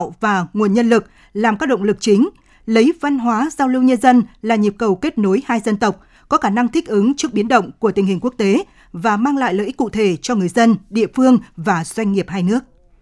và nguồn nhân lực làm các động lực chính, lấy văn hóa giao lưu nhân dân là nhịp cầu kết nối hai dân tộc, có khả năng thích ứng trước biến động của tình hình quốc tế và mang lại lợi ích cụ thể cho người dân, địa phương và doanh nghiệp hai nước.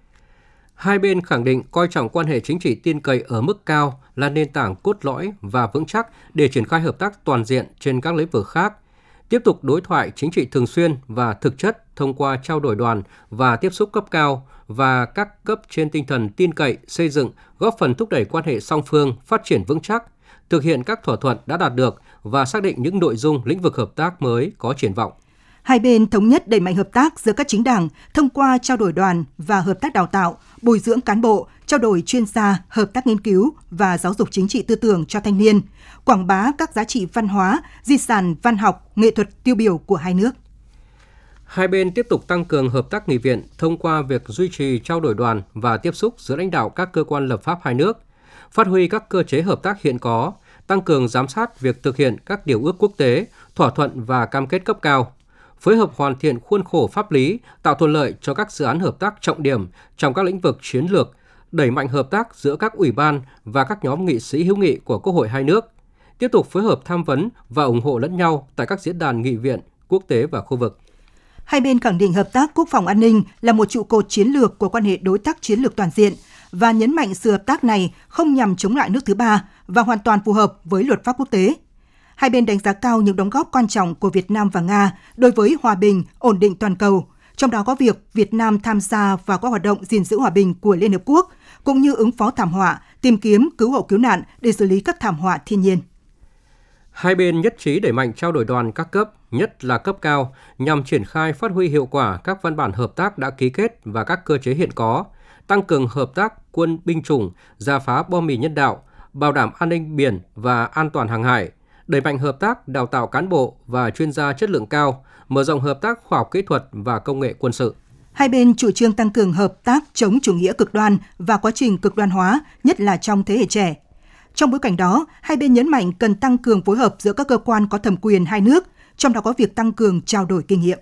Hai bên khẳng định coi trọng quan hệ chính trị tin cậy ở mức cao là nền tảng cốt lõi và vững chắc để triển khai hợp tác toàn diện trên các lĩnh vực khác, tiếp tục đối thoại chính trị thường xuyên và thực chất thông qua trao đổi đoàn và tiếp xúc cấp cao và các cấp trên tinh thần tin cậy, xây dựng, góp phần thúc đẩy quan hệ song phương phát triển vững chắc, thực hiện các thỏa thuận đã đạt được và xác định những nội dung lĩnh vực hợp tác mới có triển vọng. Hai bên thống nhất đẩy mạnh hợp tác giữa các chính đảng thông qua trao đổi đoàn và hợp tác đào tạo, bồi dưỡng cán bộ, trao đổi chuyên gia, hợp tác nghiên cứu và giáo dục chính trị tư tưởng cho thanh niên, quảng bá các giá trị văn hóa, di sản văn học, nghệ thuật tiêu biểu của hai nước. Hai bên tiếp tục tăng cường hợp tác nghị viện thông qua việc duy trì trao đổi đoàn và tiếp xúc giữa lãnh đạo các cơ quan lập pháp hai nước, phát huy các cơ chế hợp tác hiện có, tăng cường giám sát việc thực hiện các điều ước quốc tế, thỏa thuận và cam kết cấp cao, phối hợp hoàn thiện khuôn khổ pháp lý, tạo thuận lợi cho các dự án hợp tác trọng điểm trong các lĩnh vực chiến lược, đẩy mạnh hợp tác giữa các ủy ban và các nhóm nghị sĩ hữu nghị của Quốc hội hai nước, tiếp tục phối hợp tham vấn và ủng hộ lẫn nhau tại các diễn đàn nghị viện, quốc tế và khu vực. Hai bên khẳng định hợp tác quốc phòng an ninh là một trụ cột chiến lược của quan hệ đối tác chiến lược toàn diện và nhấn mạnh sự hợp tác này không nhằm chống lại nước thứ ba và hoàn toàn phù hợp với luật pháp quốc tế. Hai bên đánh giá cao những đóng góp quan trọng của Việt Nam và Nga đối với hòa bình, ổn định toàn cầu, trong đó có việc Việt Nam tham gia vào các hoạt động gìn giữ hòa bình của Liên Hợp Quốc, cũng như ứng phó thảm họa, tìm kiếm cứu hộ cứu nạn để xử lý các thảm họa thiên nhiên. Hai bên nhất trí đẩy mạnh trao đổi đoàn các cấp, nhất là cấp cao, nhằm triển khai phát huy hiệu quả các văn bản hợp tác đã ký kết và các cơ chế hiện có, tăng cường hợp tác quân binh chủng, rà phá bom mìn nhân đạo, bảo đảm an ninh biển và an toàn hàng hải, đẩy mạnh hợp tác đào tạo cán bộ và chuyên gia chất lượng cao, mở rộng hợp tác khoa học kỹ thuật và công nghệ quân sự. Hai bên chủ trương tăng cường hợp tác chống chủ nghĩa cực đoan và quá trình cực đoan hóa, nhất là trong thế hệ trẻ. Trong bối cảnh đó, hai bên nhấn mạnh cần tăng cường phối hợp giữa các cơ quan có thẩm quyền hai nước, trong đó có việc tăng cường trao đổi kinh nghiệm.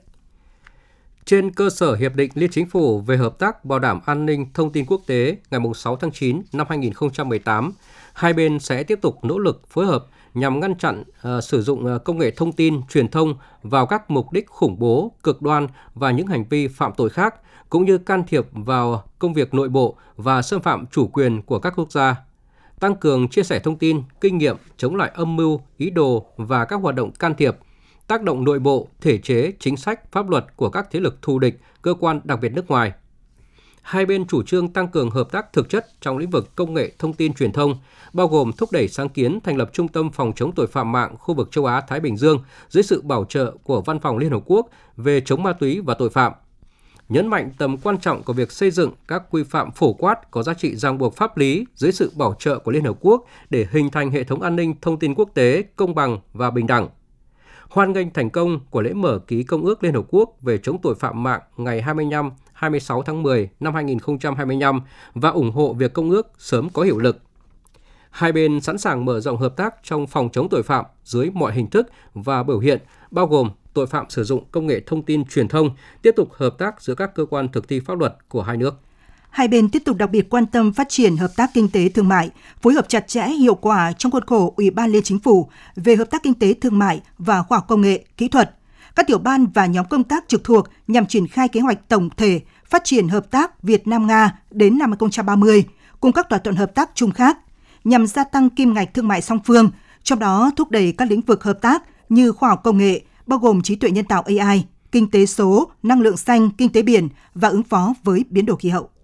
Trên cơ sở Hiệp định Liên Chính phủ về hợp tác bảo đảm an ninh thông tin quốc tế ngày 6 tháng 9 năm 2018, hai bên sẽ tiếp tục nỗ lực phối hợp nhằm ngăn chặn sử dụng công nghệ thông tin, truyền thông vào các mục đích khủng bố, cực đoan và những hành vi phạm tội khác, cũng như can thiệp vào công việc nội bộ và xâm phạm chủ quyền của các quốc gia. Tăng cường chia sẻ thông tin, kinh nghiệm chống lại âm mưu, ý đồ và các hoạt động can thiệp, tác động nội bộ, thể chế, chính sách, pháp luật của các thế lực thù địch, cơ quan đặc biệt nước ngoài. Hai bên chủ trương tăng cường hợp tác thực chất trong lĩnh vực công nghệ thông tin truyền thông, bao gồm thúc đẩy sáng kiến thành lập Trung tâm Phòng chống tội phạm mạng khu vực châu Á-Thái Bình Dương dưới sự bảo trợ của Văn phòng Liên Hợp Quốc về chống ma túy và tội phạm. Nhấn mạnh tầm quan trọng của việc xây dựng các quy phạm phổ quát có giá trị ràng buộc pháp lý dưới sự bảo trợ của Liên Hợp Quốc để hình thành hệ thống an ninh thông tin quốc tế công bằng và bình đẳng. Hoan nghênh thành công của lễ mở ký Công ước Liên Hợp Quốc về chống tội phạm mạng ngày 25-26 tháng 10 năm 2025 và ủng hộ việc Công ước sớm có hiệu lực. Hai bên sẵn sàng mở rộng hợp tác trong phòng chống tội phạm dưới mọi hình thức và biểu hiện, bao gồm tội phạm sử dụng công nghệ thông tin truyền thông, tiếp tục hợp tác giữa các cơ quan thực thi pháp luật của hai nước. Hai bên tiếp tục đặc biệt quan tâm phát triển hợp tác kinh tế thương mại, phối hợp chặt chẽ hiệu quả trong khuôn khổ Ủy ban Liên Chính phủ về hợp tác kinh tế thương mại và khoa học công nghệ, kỹ thuật, các tiểu ban và nhóm công tác trực thuộc nhằm triển khai kế hoạch tổng thể phát triển hợp tác Việt Nam-Nga đến năm 2030, cùng các thỏa thuận hợp tác chung khác, nhằm gia tăng kim ngạch thương mại song phương, trong đó thúc đẩy các lĩnh vực hợp tác như khoa học công nghệ, bao gồm trí tuệ nhân tạo AI, kinh tế số, năng lượng xanh, kinh tế biển và ứng phó với biến đổi khí hậu.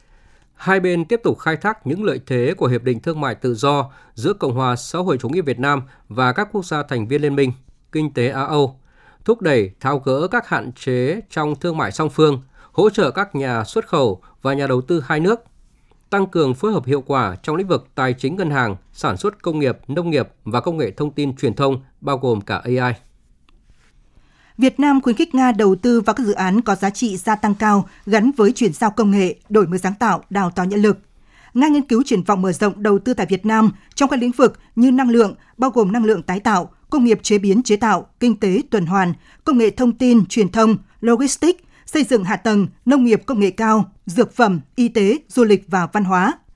Hai bên tiếp tục khai thác những lợi thế của Hiệp định Thương mại Tự do giữa Cộng hòa Xã hội Chủ nghĩa Việt Nam và các quốc gia thành viên Liên minh Kinh tế Á-Âu, thúc đẩy tháo gỡ các hạn chế trong thương mại song phương, hỗ trợ các nhà xuất khẩu và nhà đầu tư hai nước, tăng cường phối hợp hiệu quả trong lĩnh vực tài chính ngân hàng, sản xuất công nghiệp, nông nghiệp và công nghệ thông tin truyền thông, bao gồm cả AI. Việt Nam khuyến khích Nga đầu tư vào các dự án có giá trị gia tăng cao gắn với chuyển giao công nghệ, đổi mới sáng tạo, đào tạo nhân lực. Nga nghiên cứu triển vọng mở rộng đầu tư tại Việt Nam trong các lĩnh vực như năng lượng, bao gồm năng lượng tái tạo, công nghiệp chế biến chế tạo, kinh tế tuần hoàn, công nghệ thông tin, truyền thông, logistics, xây dựng hạ tầng, nông nghiệp công nghệ cao, dược phẩm, y tế, du lịch và văn hóa.